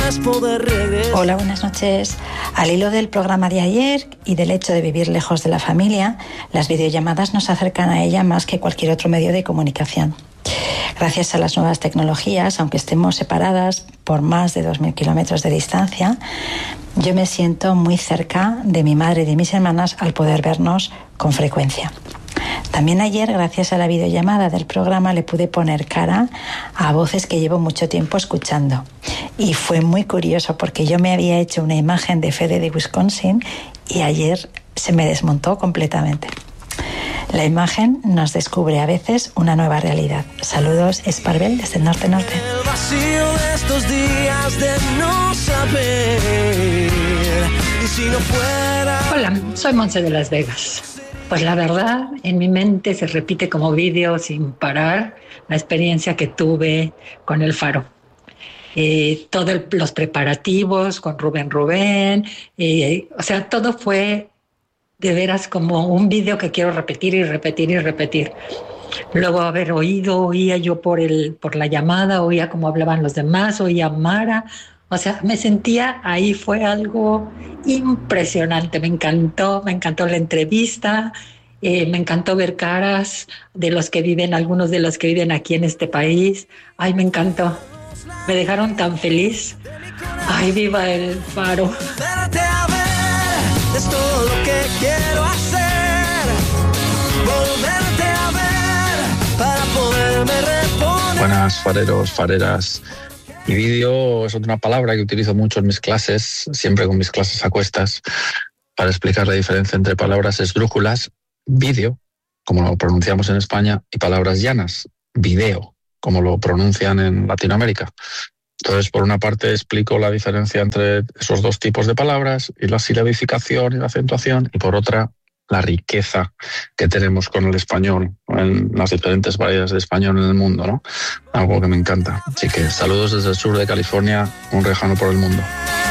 es poder regresar. Hola, buenas noches. Al hilo del programa de ayer y del hecho de vivir lejos de la familia, las videollamadas nos acercan a ella más que cualquier otro medio de comunicación. Gracias a las nuevas tecnologías, aunque estemos separadas por más de 2.000 kilómetros de distancia, yo me siento muy cerca de mi madre y de mis hermanas al poder vernos con frecuencia. También ayer, gracias a la videollamada del programa, le pude poner cara a voces que llevo mucho tiempo escuchando. Y fue muy curioso porque yo me había hecho una imagen de Fede de Wisconsin y ayer se me desmontó completamente. La imagen nos descubre a veces una nueva realidad. Saludos, Esparvel, desde el norte. El vacío de estos días de no saber. Y si no fuera... Hola, soy Montse de Las Vegas. Pues la verdad, en mi mente se repite como vídeo sin parar la experiencia que tuve con el Faro. Todos los preparativos con Rubén, o sea, todo fue de veras como un vídeo que quiero repetir y repetir y repetir. Luego oía yo por la llamada, oía cómo hablaban los demás, oía a Mara. O sea, me sentía ahí, fue algo impresionante. Me encantó la entrevista, me encantó ver caras de algunos de los que viven aquí en este país. Ay, me encantó. Me dejaron tan feliz. Ay, viva el Faro. Verte a ver, es todo lo que quiero hacer. Volverte a ver para poderme reponer. Buenas, fareros, fareras. Y vídeo es otra palabra que utilizo mucho en mis clases, siempre con mis clases a cuestas, para explicar la diferencia entre palabras esdrújulas, vídeo, como lo pronunciamos en España, y palabras llanas, video, como lo pronuncian en Latinoamérica. Entonces, por una parte explico la diferencia entre esos dos tipos de palabras y la silabificación y la acentuación, y por otra, la riqueza que tenemos con el español, en las diferentes variedades de español en el mundo, ¿no? Algo que me encanta. Así que saludos desde el sur de California, un riojano por el mundo.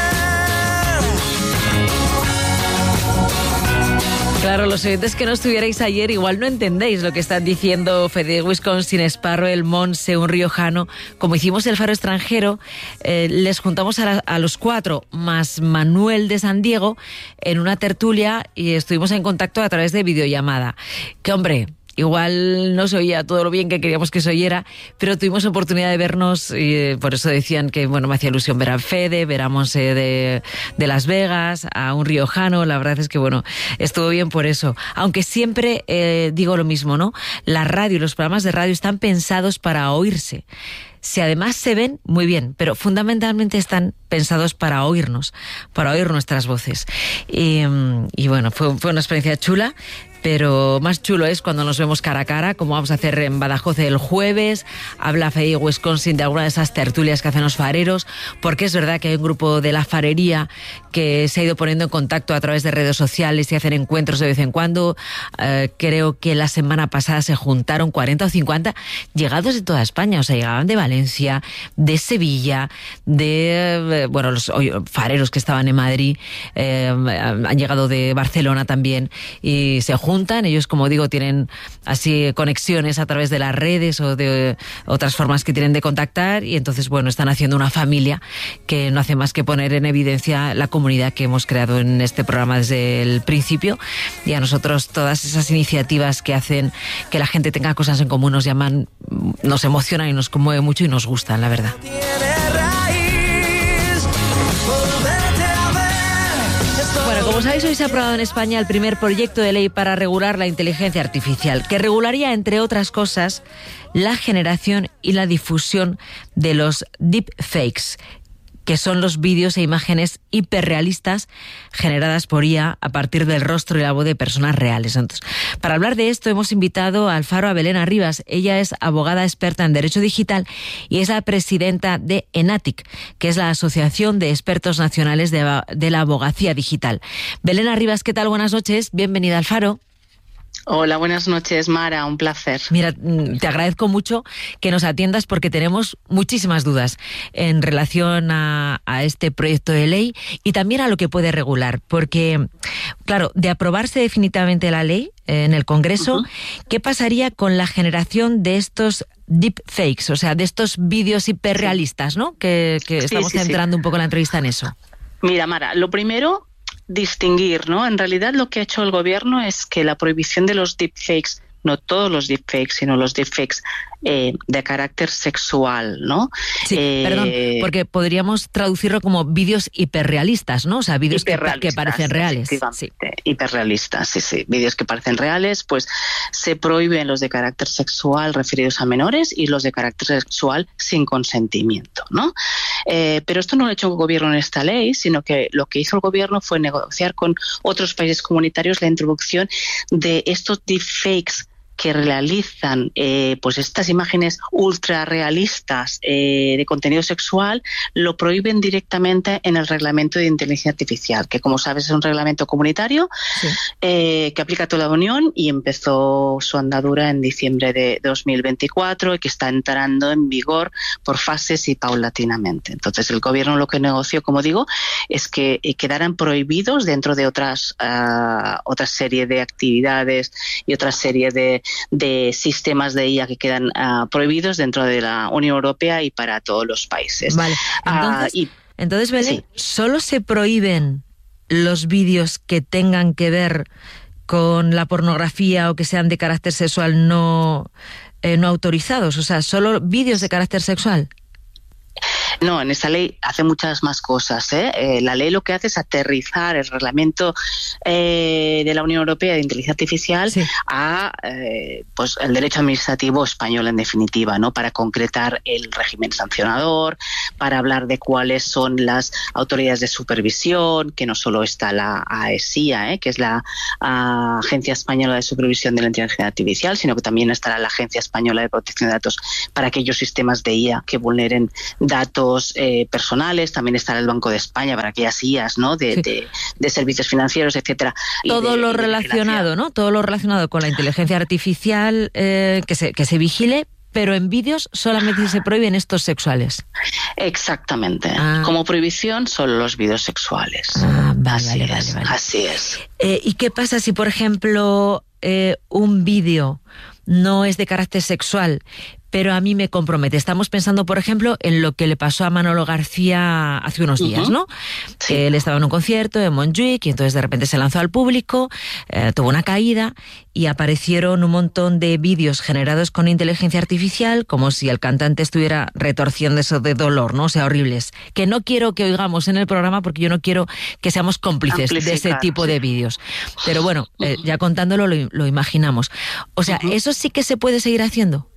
Claro, los oyentes que no estuvierais ayer igual no entendéis lo que están diciendo Fede de Wisconsin, Esparro, Montse, un riojano. Como hicimos el Faro extranjero, les juntamos a los cuatro, más Manuel de San Diego, en una tertulia y estuvimos en contacto a través de videollamada. Que hombre, igual no se oía todo lo bien que queríamos que se oyera, pero tuvimos oportunidad de vernos y por eso decían que, bueno, me hacía ilusión ver a Fede, ver a Montse de Las Vegas, a un riojano. La verdad es que, bueno, estuvo bien por eso. Aunque siempre digo lo mismo, ¿no? La radio y los programas de radio están pensados para oírse. Si además se ven, muy bien, pero fundamentalmente están pensados para oírnos, para oír nuestras voces. Y bueno, fue una experiencia chula, pero más chulo es cuando nos vemos cara a cara, como vamos a hacer en Badajoz el jueves. Habla Fede Wisconsin de alguna de esas tertulias que hacen los fareros, porque es verdad que hay un grupo de la farería que se ha ido poniendo en contacto a través de redes sociales y hacen encuentros de vez en cuando. Creo que la semana pasada se juntaron 40 o 50 llegados de toda España, o sea, llegaban de Valencia, de Sevilla, bueno, los fareros que estaban en Madrid, han llegado de Barcelona también, y se juntan. Ellos, como digo, tienen así conexiones a través de las redes o de otras formas que tienen de contactar, y entonces, bueno, están haciendo una familia que no hace más que poner en evidencia la comunidad que hemos creado en este programa desde el principio. Y a nosotros todas esas iniciativas que hacen que la gente tenga cosas en común nos llaman, nos emocionan y nos conmueve mucho y nos gustan, la verdad. Bueno, como sabéis, hoy se ha aprobado en España el primer proyecto de ley para regular la inteligencia artificial, que regularía, entre otras cosas, la generación y la difusión de los deepfakes, que son los vídeos e imágenes hiperrealistas generadas por IA a partir del rostro y la voz de personas reales. Entonces, para hablar de esto hemos invitado al Faro a Belén Arribas. Ella es abogada experta en Derecho Digital y es la presidenta de ENATIC, que es la Asociación de Expertos Nacionales de la Abogacía Digital. Belén Arribas, ¿qué tal? Buenas noches, bienvenida al Faro. Hola, buenas noches, Mara, un placer. Mira, te agradezco mucho que nos atiendas porque tenemos muchísimas dudas en relación a este proyecto de ley y también a lo que puede regular, porque, claro, de aprobarse definitivamente la ley en el Congreso, ¿qué pasaría con la generación de estos deepfakes, o sea, de estos vídeos hiperrealistas, ¿no? Que estamos centrando un poco la entrevista en eso. Mira, Mara, lo primero, distinguir, ¿no? En realidad lo que ha hecho el gobierno es que la prohibición de los deepfakes, no todos los deepfakes, sino los deepfakes de carácter sexual, ¿no? Sí, perdón, porque podríamos traducirlo como vídeos hiperrealistas, ¿no? O sea, vídeos que parecen reales. Sí. Hiperrealistas, sí. Vídeos que parecen reales, pues se prohíben los de carácter sexual referidos a menores y los de carácter sexual sin consentimiento, ¿no? Pero esto no lo ha hecho el gobierno en esta ley, sino que lo que hizo el gobierno fue negociar con otros países comunitarios la introducción de estos deepfakes que realizan pues estas imágenes ultra realistas de contenido sexual, lo prohíben directamente en el reglamento de inteligencia artificial, que como sabes es un reglamento comunitario que aplica a toda la Unión y empezó su andadura en diciembre de 2024 y que está entrando en vigor por fases y paulatinamente. Entonces el gobierno lo que negoció, como digo, es que quedaran prohibidos dentro de otra serie de actividades y otra serie de sistemas de IA que quedan prohibidos dentro de la Unión Europea y para todos los países. Vale, entonces Belén, ¿solo se prohíben los vídeos que tengan que ver con la pornografía o que sean de carácter sexual no autorizados? O sea, ¿solo vídeos de carácter sexual? No, en esta ley hace muchas más cosas. La ley lo que hace es aterrizar el reglamento de la Unión Europea de inteligencia artificial a pues el derecho administrativo español en definitiva, ¿no? Para concretar el régimen sancionador, para hablar de cuáles son las autoridades de supervisión, que no solo está la AESIA, que es la Agencia Española de Supervisión de la Inteligencia Artificial, sino que también estará la Agencia Española de Protección de Datos para aquellos sistemas de IA que vulneren datos personales. También estará el Banco de España para aquellas IAs, ¿no? de servicios financieros, etcétera. Todo lo relacionado, ¿no? Todo lo relacionado con la inteligencia artificial que se vigile, pero en vídeos solamente se prohíben estos sexuales. Exactamente. Como prohibición solo los vídeos sexuales. Vale. Así es. ¿Y qué pasa si, por ejemplo, un vídeo no es de carácter sexual, pero a mí me compromete? Estamos pensando, por ejemplo, en lo que le pasó a Manolo García hace unos días, ¿no? Sí. Él estaba en un concierto en Montjuic y entonces de repente se lanzó al público, tuvo una caída y aparecieron un montón de vídeos generados con inteligencia artificial, como si el cantante estuviera retorciendo eso de dolor, ¿no? O sea, horribles. Que no quiero que oigamos en el programa porque yo no quiero que seamos cómplices de ese tipo de vídeos. Pero bueno, ya contándolo lo imaginamos. O sea, ¿eso sí que se puede seguir haciendo?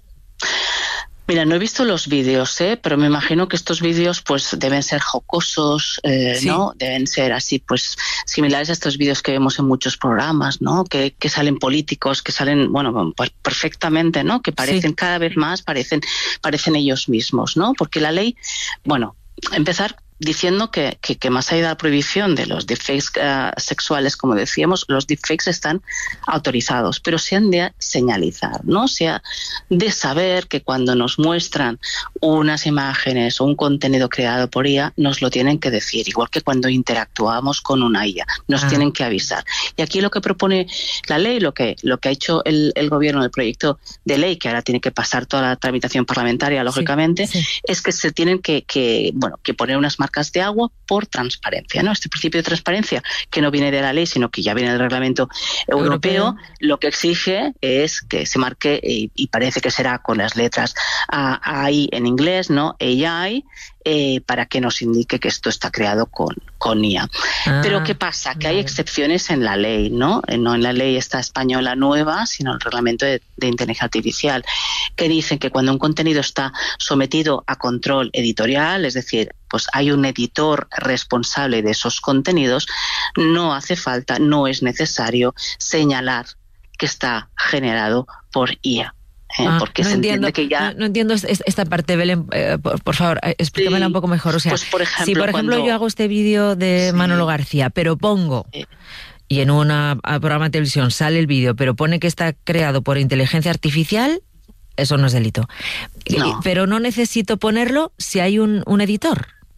Mira, no he visto los vídeos, pero me imagino que estos vídeos pues deben ser jocosos, ¿no? Deben ser así, pues similares a estos vídeos que vemos en muchos programas, ¿no? Que salen políticos, que salen, bueno, pues perfectamente, ¿no? Que parecen cada vez más, parecen ellos mismos, ¿no? Porque la ley, bueno, empezar diciendo que más allá de la prohibición de los deepfakes sexuales, como decíamos, los deepfakes están autorizados, pero se han de señalizar, ¿no? Se ha de saber que cuando nos muestran unas imágenes o un contenido creado por IA, nos lo tienen que decir, igual que cuando interactuamos con una IA, nos tienen que avisar. Y aquí lo que propone la ley, lo que ha hecho el gobierno, el proyecto de ley, que ahora tiene que pasar toda la tramitación parlamentaria, lógicamente, es que se tienen que poner unas marcas de agua por transparencia, ¿no? Este principio de transparencia, que no viene de la ley, sino que ya viene del reglamento europeo, lo que exige es que se marque, y parece que será con las letras AI en inglés, ¿no? AI, para que nos indique que esto está creado con IA. Pero ¿qué pasa? Que hay excepciones en la ley, ¿no? No en la ley esta española nueva, sino en el reglamento de inteligencia artificial, que dicen que cuando un contenido está sometido a control editorial, es decir, pues hay un editor responsable de esos contenidos, no hace falta, no es necesario señalar que está generado por IA. Porque se entiende que ya... No entiendo esta parte, Belén, por favor, explícamela un poco mejor. O sea, pues por ejemplo, si por ejemplo yo hago este vídeo de Manolo García, pero pongo... y en un programa de televisión sale el vídeo, pero pone que está creado por inteligencia artificial, eso no es delito. No. Pero no necesito ponerlo si hay un editor.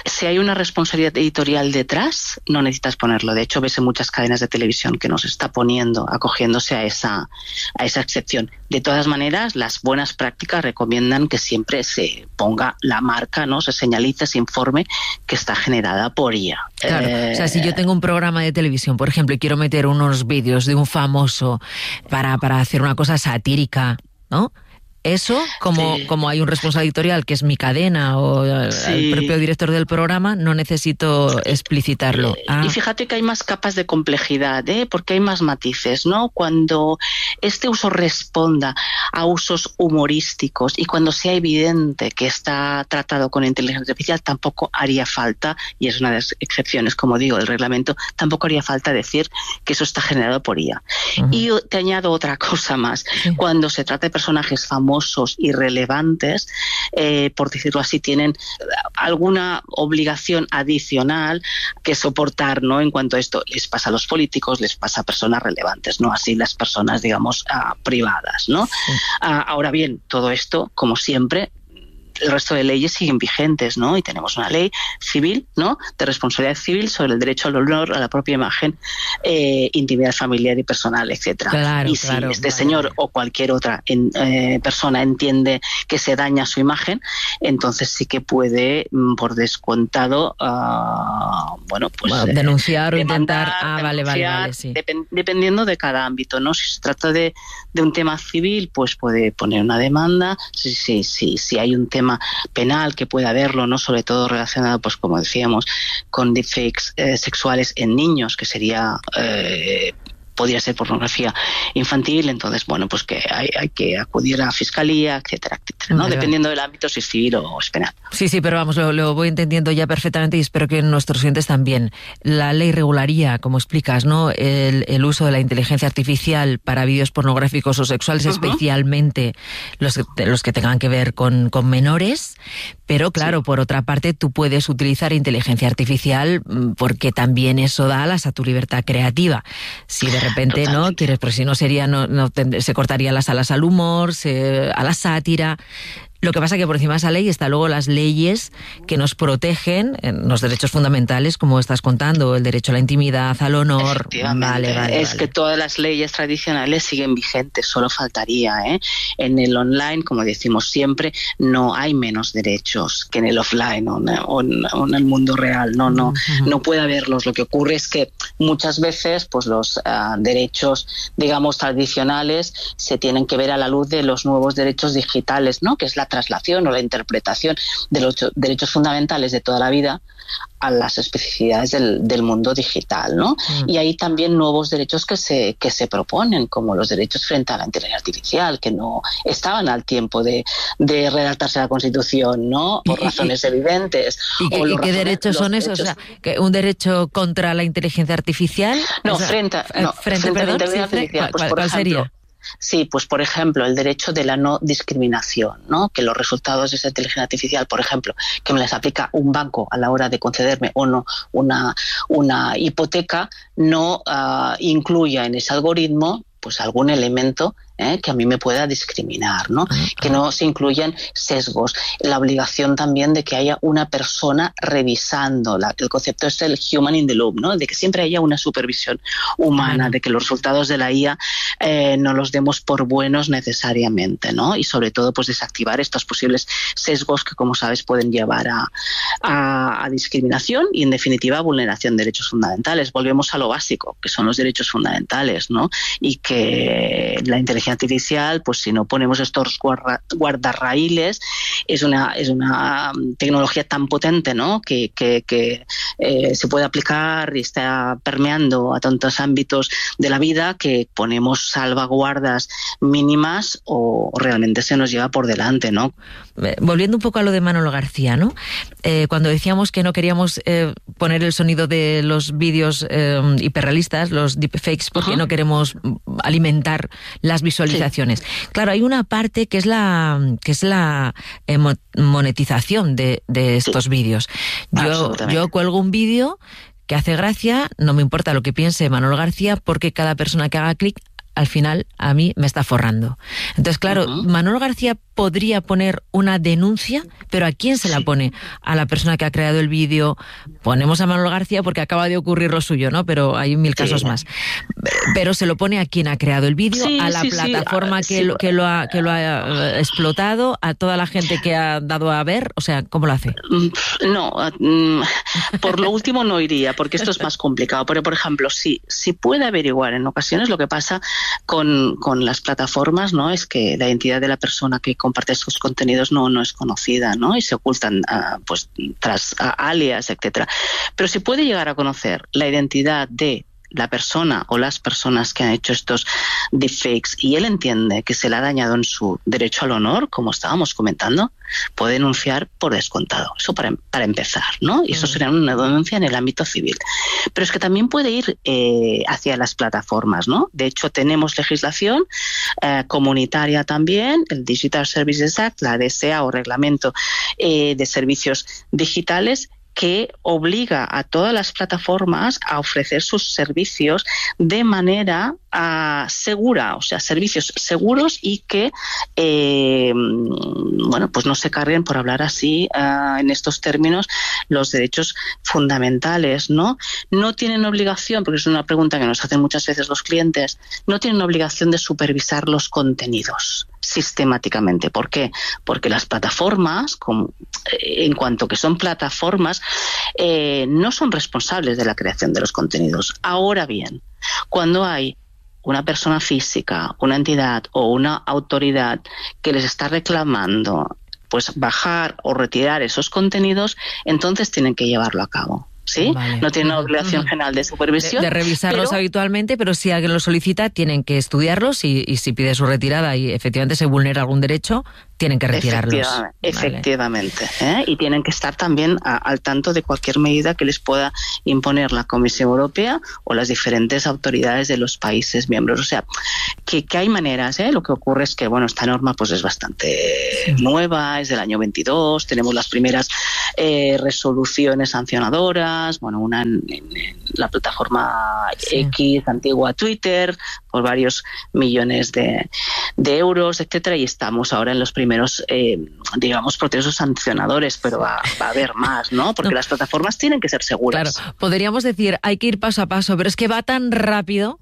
Si hay una responsabilidad editorial detrás, no necesitas ponerlo. De hecho, ves en muchas cadenas de televisión que nos está acogiéndose a esa excepción. De todas maneras, las buenas prácticas recomiendan que siempre se ponga la marca, ¿no? Se señalice, se informe que está generada por IA. Claro, o sea, si yo tengo un programa de televisión, por ejemplo, y quiero meter unos vídeos de un famoso para hacer una cosa satírica, ¿no? Eso, como hay un responsable editorial que es mi cadena o el propio director del programa, no necesito explicitarlo. Y fíjate que hay más capas de complejidad, porque hay más matices, ¿no? Cuando este uso responda a usos humorísticos y cuando sea evidente que está tratado con inteligencia artificial, tampoco haría falta, y es una de las excepciones, como digo, del reglamento, tampoco haría falta decir que eso está generado por IA. Uh-huh. Y te añado otra cosa más. Sí. Cuando se trata de personajes famosos y relevantes, por decirlo así, tienen alguna obligación adicional que soportar, ¿no? En cuanto a esto, les pasa a los políticos, les pasa a personas relevantes, no así las personas, digamos, privadas, ¿no? Sí. Ahora bien, todo esto, como siempre, el resto de leyes siguen vigentes, ¿no? Y tenemos una ley civil, ¿no? De responsabilidad civil sobre el derecho al honor, a la propia imagen, intimidad familiar y personal, etcétera. Claro, y si señor o cualquier otra persona entiende que se daña su imagen, entonces sí que puede, por descontado, denunciar o intentar. Vale, sí. Dependiendo de cada ámbito, ¿no? Si se trata de un tema civil, pues puede poner una demanda. Si hay un tema penal que pueda haberlo, ¿no? Sobre todo relacionado, pues como decíamos, con deepfakes sexuales en niños, que sería podría ser pornografía infantil, entonces, pues que hay que acudir a fiscalía, etcétera, etcétera, ¿no? Dependiendo del ámbito, si es civil o es penal. Sí, pero vamos, lo voy entendiendo ya perfectamente y espero que nuestros oyentes también. La ley regularía, como explicas, ¿no? El uso de la inteligencia artificial para vídeos pornográficos o sexuales, uh-huh. Especialmente los que tengan que ver con menores, pero claro, por otra parte, tú puedes utilizar inteligencia artificial porque también eso da alas a tu libertad creativa. Si de repente Totalmente. No quieres, pero si no sería, se cortarían las alas al humor, a la sátira. Lo que pasa que por encima de esa ley están luego las leyes que nos protegen en los derechos fundamentales, como estás contando, el derecho a la intimidad, al honor. Vale. Que todas las leyes tradicionales siguen vigentes, solo faltaría, En el online, como decimos siempre, no hay menos derechos que en el offline o en el mundo real. No puede haberlos. Lo que ocurre es que muchas veces, pues los derechos, digamos, tradicionales se tienen que ver a la luz de los nuevos derechos digitales, ¿no? Que es la traslación o la interpretación de los derechos fundamentales de toda la vida a las especificidades del mundo digital, ¿no? Y hay también nuevos derechos que se proponen, como los derechos frente a la inteligencia artificial, que no estaban al tiempo de redactarse la Constitución, ¿no? Por razones evidentes. ¿Y qué derechos son esos? O sea, ¿un derecho contra la inteligencia artificial? No, frente a la inteligencia artificial. ¿Cuál sería? Sí, pues por ejemplo, el derecho de la no discriminación, ¿no? Que los resultados de esa inteligencia artificial, por ejemplo, que me las aplica un banco a la hora de concederme o no una hipoteca, no incluya en ese algoritmo pues algún elemento que a mí me pueda discriminar, ¿no? Que no se incluyan sesgos. La obligación también de que haya una persona revisando. El concepto es el human in the loop, ¿no? De que siempre haya una supervisión humana, de que los resultados de la IA no los demos por buenos necesariamente, ¿no? Y sobre todo, pues desactivar estos posibles sesgos que, como sabes, pueden llevar a discriminación y, en definitiva, a vulneración de derechos fundamentales. Volvemos a lo básico, que son los derechos fundamentales, ¿no? Y que la inteligencia artificial, pues si no ponemos estos guardarraíles, es una tecnología tan potente, ¿no? Que se puede aplicar y está permeando a tantos ámbitos de la vida que ponemos salvaguardas mínimas o realmente se nos lleva por delante, ¿no? Volviendo un poco a lo de Manolo García, ¿no? Cuando decíamos que no queríamos poner el sonido de los vídeos hiperrealistas, los deepfakes, porque no queremos alimentar las visualizaciones. Sí. Claro, hay una parte que es la monetización de estos vídeos. Yo cuelgo un vídeo que hace gracia, no me importa lo que piense Manolo García, porque cada persona que haga clic al final a mí me está forrando. Entonces, claro, Manolo García podría poner una denuncia, pero ¿a quién se la pone? A la persona que ha creado el vídeo. Ponemos a Manolo García porque acaba de ocurrir lo suyo, ¿no? Pero hay 1000 casos más. Pero se lo pone a quien ha creado el vídeo, a la plataforma que lo ha explotado, a toda la gente que ha dado a ver. O sea, ¿cómo lo hace? No, por lo último no iría, porque esto es más complicado. Pero, por ejemplo, sí puede averiguar en ocasiones. Lo que pasa con las plataformas, ¿no?, es que la identidad de la persona que comparte estos contenidos no es conocida, ¿no?, y se ocultan pues tras alias, etcétera. Pero se puede llegar a conocer la identidad de la persona o las personas que han hecho estos deepfakes y él entiende que se le ha dañado en su derecho al honor, como estábamos comentando, puede denunciar por descontado. Eso para empezar, ¿no? Y eso sería una denuncia en el ámbito civil. Pero es que también puede ir hacia las plataformas, ¿no? De hecho, tenemos legislación comunitaria también, el Digital Services Act, la DSA o Reglamento de Servicios Digitales, que obliga a todas las plataformas a ofrecer sus servicios de manera segura, o sea, servicios seguros y que pues no se carguen, por hablar así en estos términos, los derechos fundamentales, ¿no? No tienen obligación, porque es una pregunta que nos hacen muchas veces los clientes, no tienen obligación de supervisar los contenidos sistemáticamente. ¿Por qué? Porque las plataformas, en cuanto que son plataformas, no son responsables de la creación de los contenidos. Ahora bien, cuando hay una persona física, una entidad o una autoridad que les está reclamando pues bajar o retirar esos contenidos, entonces tienen que llevarlo a cabo. ¿Sí? Vale. No tienen una obligación general de supervisión. De revisarlos habitualmente, pero si alguien los solicita, tienen que estudiarlos y si pide su retirada y efectivamente se vulnera algún derecho, tienen que retirarlos. Efectivamente. Y tienen que estar también al tanto de cualquier medida que les pueda imponer la Comisión Europea o las diferentes autoridades de los países miembros. O sea, que hay maneras. Lo que ocurre es que, bueno, esta norma pues es bastante nueva, es del año 22, tenemos las primeras resoluciones sancionadoras, bueno, una en la plataforma X, antigua Twitter, por varios millones de euros, etcétera, y estamos ahora en los primeros, digamos, procesos sancionadores, pero va a haber más, ¿no? Porque las plataformas tienen que ser seguras. Claro, podríamos decir, hay que ir paso a paso, pero es que va tan rápido,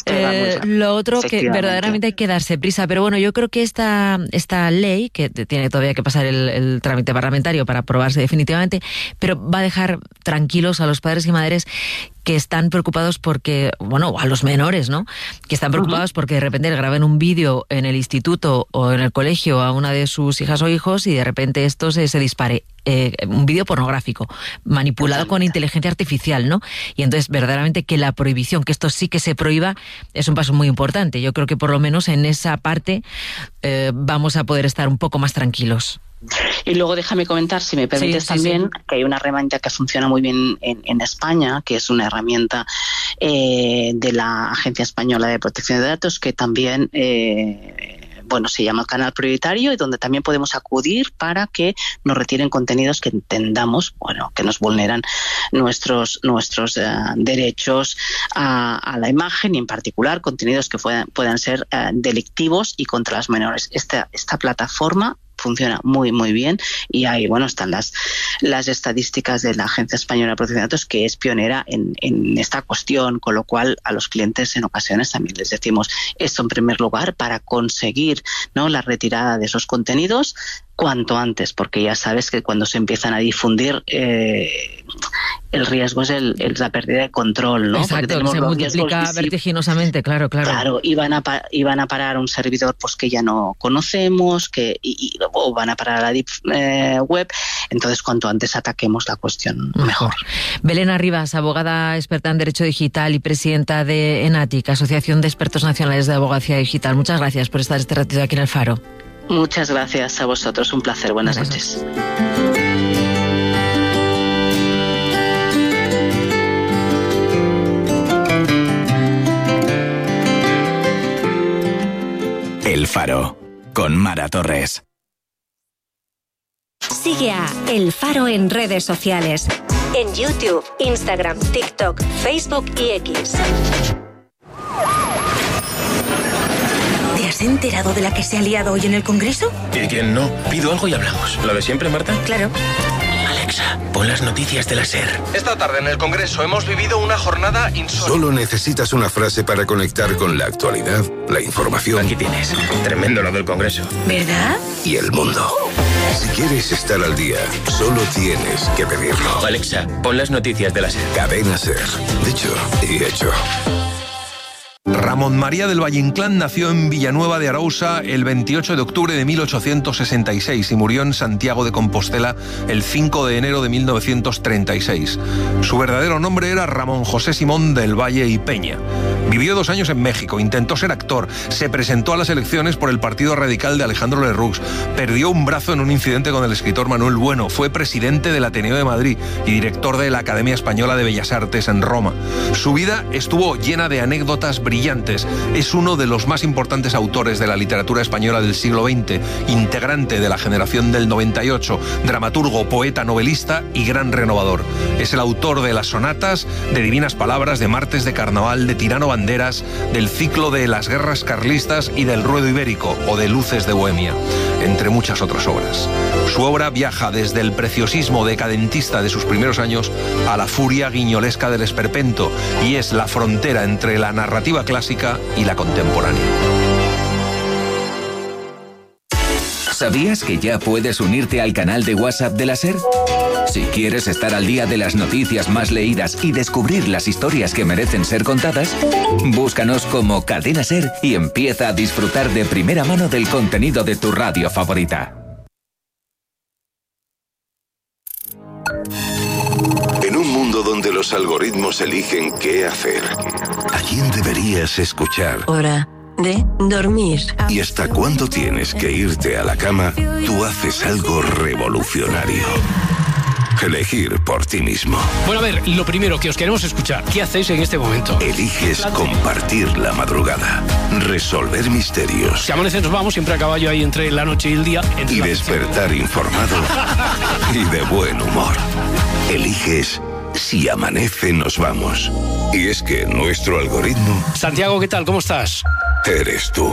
lo otro que verdaderamente hay que darse prisa. Pero bueno, yo creo que esta ley, que tiene todavía que pasar el trámite parlamentario para aprobarse definitivamente, pero va a dejar tranquilos a los padres y madres que están preocupados porque, bueno, a los menores, ¿no?, que están preocupados porque de repente le graben un vídeo en el instituto o en el colegio a una de sus hijas o hijos y de repente esto se dispare. Un vídeo pornográfico, manipulado con inteligencia artificial, ¿no? Y entonces, verdaderamente, que la prohibición, que esto sí que se prohíba, es un paso muy importante. Yo creo que por lo menos en esa parte vamos a poder estar un poco más tranquilos. Y luego déjame comentar, si me permites, también que hay una herramienta que funciona muy bien en España, que es una herramienta de la Agencia Española de Protección de Datos, que también se llama Canal Prioritario, y donde también podemos acudir para que nos retiren contenidos que entendamos, que nos vulneran nuestros derechos a la imagen, y en particular contenidos que puedan ser delictivos y contra las menores. Esta plataforma funciona muy muy bien y ahí están las estadísticas de la Agencia Española de Protección de Datos, que es pionera en esta cuestión, con lo cual a los clientes en ocasiones también les decimos esto en primer lugar para conseguir, ¿no?, la retirada de esos contenidos cuanto antes, porque ya sabes que cuando se empiezan a difundir el riesgo es la pérdida de control, ¿no? Exacto, que se multiplica vertiginosamente, claro. Claro, y van a parar un servidor pues que ya no conocemos, o van a parar a la Deep Web. Entonces, cuanto antes ataquemos la cuestión, mejor. Belén Arribas, abogada experta en Derecho Digital y presidenta de ENATIC, Asociación de Expertos Nacionales de Abogacía Digital. Muchas gracias por estar este ratito aquí en El Faro. Muchas gracias a vosotros, un placer. Buenas noches. El Faro, con Mara Torres. Sigue a El Faro en redes sociales. En YouTube, Instagram, TikTok, Facebook y X. ¿Te has enterado de la que se ha liado hoy en el Congreso? ¿Y quién no? Pido algo y hablamos. ¿Lo de siempre, Marta? Claro. Alexa, pon las noticias de la SER. Esta tarde en el Congreso hemos vivido una jornada insólita. Solo necesitas una frase para conectar con la actualidad, la información. Aquí tienes. Tremendo lo del Congreso. ¿Verdad? Y el mundo. Si quieres estar al día, solo tienes que pedirlo. Alexa, pon las noticias de la SER. Cadena SER. Dicho y hecho. Ramón María del Valle Inclán nació en Villanueva de Arousa el 28 de octubre de 1866 y murió en Santiago de Compostela el 5 de enero de 1936. Su verdadero nombre era Ramón José Simón del Valle y Peña. Vivió 2 años en México, intentó ser actor, se presentó a las elecciones por el Partido Radical de Alejandro Lerroux, perdió un brazo en un incidente con el escritor Manuel Bueno, fue presidente del Ateneo de Madrid y director de la Academia Española de Bellas Artes en Roma. Su vida estuvo llena de anécdotas brillantes. Es uno de los más importantes autores de la literatura española del siglo XX, integrante de la generación del 98, dramaturgo, poeta, novelista y gran renovador. Es el autor de las sonatas, de Divinas Palabras, de Martes de Carnaval, de Tirano Banderas, del ciclo de Las Guerras Carlistas y del Ruedo Ibérico o de Luces de Bohemia, entre muchas otras obras. Su obra viaja desde el preciosismo decadentista de sus primeros años a la furia guiñolesca del esperpento y es la frontera entre la narrativa clásica y la contemporánea. ¿Sabías que ya puedes unirte al canal de WhatsApp de la SER? Si quieres estar al día de las noticias más leídas y descubrir las historias que merecen ser contadas, búscanos como Cadena SER y empieza a disfrutar de primera mano del contenido de tu radio favorita. En un mundo donde los algoritmos eligen qué hacer, ¿a quién deberías escuchar? Hora de dormir. ¿Y hasta cuándo tienes que irte a la cama? Tú haces algo revolucionario. Elegir por ti mismo. Bueno, a ver, lo primero que os queremos escuchar, ¿qué hacéis en este momento? Eliges compartir la madrugada, resolver misterios. Si amanece nos vamos, siempre a caballo ahí entre la noche y el día. Y despertar informado y de buen humor. Eliges Si amanece nos vamos. Y es que nuestro algoritmo... Santiago, ¿qué tal? ¿Cómo estás? Eres tú.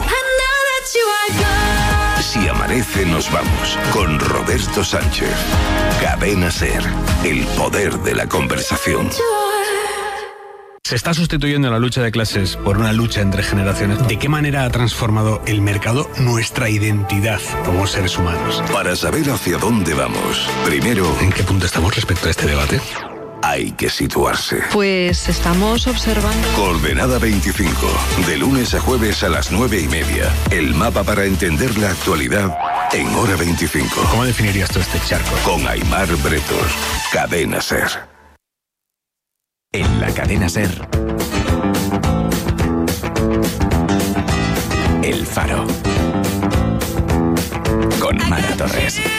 Si amanece nos vamos, con Roberto Sánchez. Cadena SER, el poder de la conversación. Se está sustituyendo la lucha de clases por una lucha entre generaciones. ¿De qué manera ha transformado el mercado nuestra identidad como seres humanos? Para saber hacia dónde vamos, primero... ¿En qué punto estamos respecto a este debate? Hay que situarse. Pues estamos observando... Coordenada 25, de lunes a jueves a las 9:30. El mapa para entender la actualidad en Hora 25. ¿Cómo definirías tú este charco? Con Aimar Bretos, Cadena SER. En la Cadena SER, El Faro, con Mara Torres.